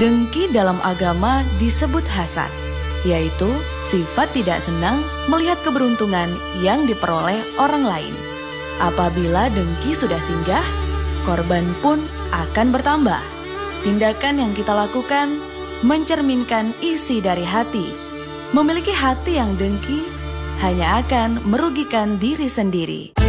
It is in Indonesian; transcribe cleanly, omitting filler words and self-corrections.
Dengki dalam agama disebut hasad, yaitu sifat tidak senang melihat keberuntungan yang diperoleh orang lain. Apabila dengki sudah singgah, korban pun akan bertambah. Tindakan yang kita lakukan mencerminkan isi dari hati. Memiliki hati yang dengki hanya akan merugikan diri sendiri.